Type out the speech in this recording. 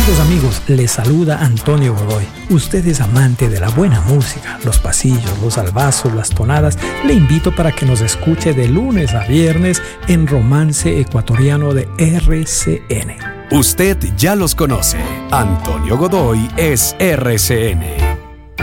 Queridos amigos, les saluda Antonio Godoy. Usted es amante de la buena música, los pasillos, los albazos, las tonadas. Le invito para que nos escuche de lunes a viernes en Romance Ecuatoriano de RCN. Usted ya los conoce. Antonio Godoy es RCN.